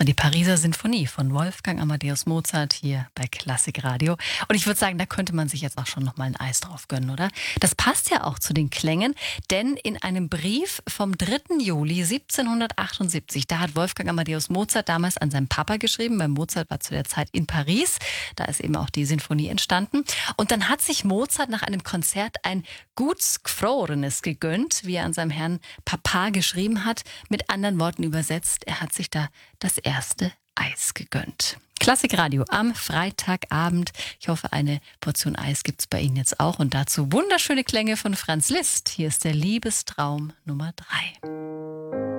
Die Pariser Sinfonie von Wolfgang Amadeus Mozart hier bei Klassikradio. Und ich würde sagen, da könnte man sich jetzt auch schon noch mal ein Eis drauf gönnen, oder? Das passt ja auch zu den Klängen, denn in einem Brief vom 3. Juli 1778, da hat Wolfgang Amadeus Mozart damals an seinen Papa geschrieben, weil Mozart war zu der Zeit in Paris. Da ist eben auch die Sinfonie entstanden. Und dann hat sich Mozart nach einem Konzert ein Guts Gfrorenes gegönnt, wie er an seinem Herrn Papa geschrieben hat. Mit anderen Worten übersetzt, er hat sich da das erste Eis gegönnt. Klassikradio am Freitagabend. Ich hoffe, eine Portion Eis gibt's bei Ihnen jetzt auch. Und dazu wunderschöne Klänge von Franz Liszt. Hier ist der Liebestraum Nummer 3.